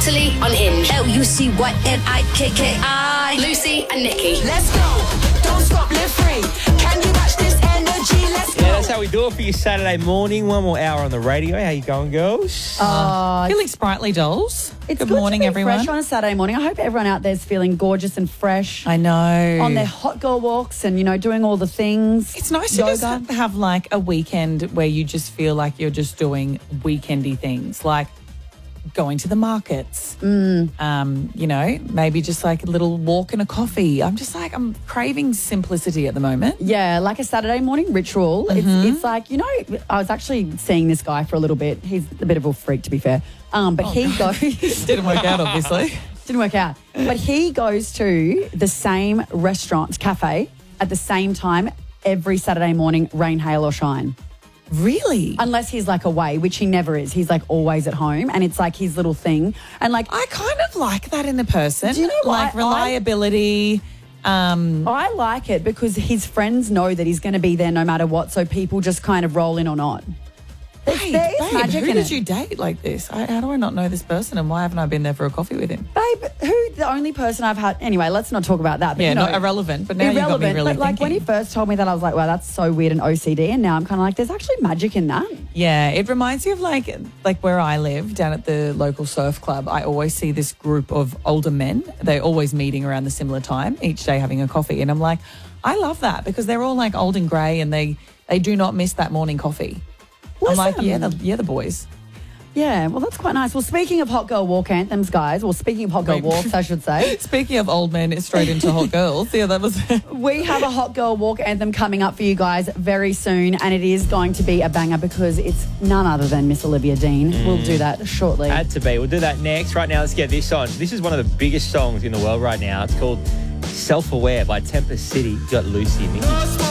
Utterly Unhinged. Lucynikki. Lucy and Nikki. Let's go. Don't stop, live free. Can you match this energy? Let's go. Yeah, that's how we do it for your Saturday morning. One more hour on the radio. How you going, girls? Feeling sprightly, dolls. It's Good good morning, to be everyone. fresh on a Saturday morning. I hope everyone out there is feeling gorgeous and fresh I know. on their hot girl walks and, doing all the things. It's nice to just have like a weekend where you just feel like you're just doing weekendy things, like going to the markets, maybe just like a little walk and a coffee. I'm craving simplicity at the moment. Yeah, like a Saturday morning ritual. It's like, I was actually seeing this guy for a little bit. He's a bit of a freak, to be fair. But he goes... Didn't work out, obviously. Didn't work out. But he goes to the same restaurant, cafe, at the same time every Saturday morning, rain, hail or shine. Really? Unless he's like away, which he never is. He's like always at home and it's like his little thing. And like... I kind of like that in a person. Do you know what? Like reliability... I like it because his friends know that he's going to be there no matter what, so people just kind of roll in or not. Babe, magic who in did it. you date like this? How do I not know this person and why haven't I been there for a coffee with him? Babe, the only person I've had... Anyway, let's not talk about that. But, Yeah, not irrelevant, but now you've got me really but like when he thinking. first told me that, I was like, wow, that's so weird and OCD. And now I'm kind of like, there's actually magic in that. Yeah, it reminds me of like where I live, down at the local surf club. I always see this group of older men. They're always meeting around the similar time, each day having a coffee. And I'm like, I love that because they're all like old and grey and they do not miss that morning coffee. I'm like, the boys. Yeah, well, that's quite nice. Well, speaking of hot girl walk anthems, guys, speaking of hot girl walks, I should say. Speaking of old men, it's straight into hot girls. Yeah, that was... We have a hot girl walk anthem coming up for you guys very soon, and it is going to be a banger because it's none other than Miss Olivia Dean. We'll do that shortly. Had to be. We'll do that next. Right now, let's get this on. This is one of the biggest songs in the world right now. It's called Self-Aware by Tempest City. You got Lucy and Nikki.